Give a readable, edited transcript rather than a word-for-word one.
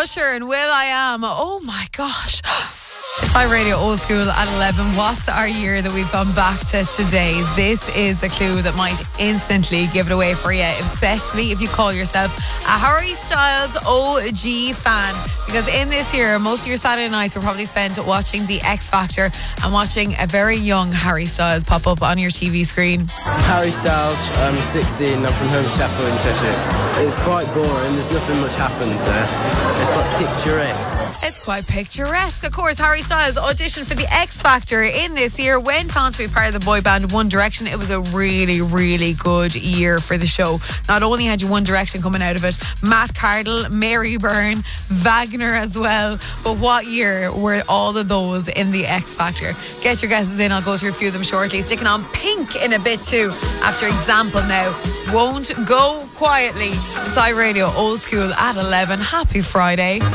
Usher and Will I Am. Oh my gosh. Five Radio Old School at 11. What's our year that we've gone back to today? This is a clue that might instantly give it away for you, especially if you call yourself a Harry Styles OG fan. Because in this year, most of your Saturday nights were probably spent watching The X Factor and watching a very young Harry Styles pop up on your TV screen. Harry Styles, I'm 16, I'm from Holmes Chapel in Cheshire. It's quite boring, there's nothing much happens there. It's quite picturesque. It's quite picturesque. Of course, Harry Styles auditioned for The X Factor in this year, went on to be part of the boy band One Direction. It was a really, really good year for the show. Not only had you One Direction coming out of it, Matt Cardle, Mary Byrne, Wagner as well. But what year were all of those in The X Factor? Get your guesses in. I'll go through a few of them shortly. Sticking on Pink in a bit too. After Example now. Won't Go Quietly. Sky Radio Old School at 11. Happy Friday.